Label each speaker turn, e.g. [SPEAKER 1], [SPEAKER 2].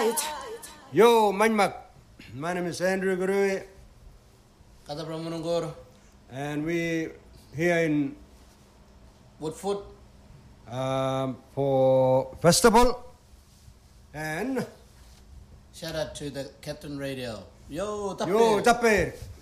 [SPEAKER 1] right.
[SPEAKER 2] Yo, Manmak. My name is Andrew Gurui.
[SPEAKER 3] Kata Pramunungur.
[SPEAKER 2] And we here in
[SPEAKER 3] Woodfoot.
[SPEAKER 2] For festival. And
[SPEAKER 3] Shout out to the Captain Radio. Yo, Tapir.
[SPEAKER 2] Yo, Tapir.